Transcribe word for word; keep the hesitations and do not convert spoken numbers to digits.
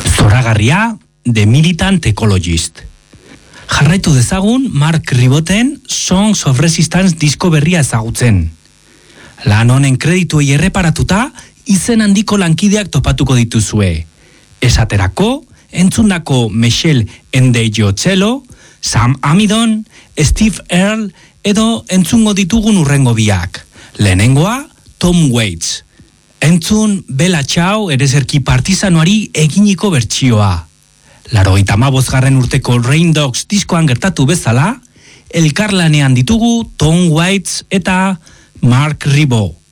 Zoragarria, The Militant Ecologist. Jarraitu dezagun Mark Riboten Songs of Resistance disko berria ezagutzen. Lan honen kredituei erreparatuta, izen handiko lankideak topatuko dituzue. Esaterako, entzundako Michelle Ndegeocello, Sam Amidon, Steve Earle edo entzungo ditugun urrengo biak. Lehenengoa, Tom Waits. Entzun Bella Ciao erezerki partizanoari eginiko bertsioa. Laurogeita hamabosgarren urteko Rain Dogs diskoan gertatu bezala, elkarlanean ditugu Tom Waits eta Mark Ribot.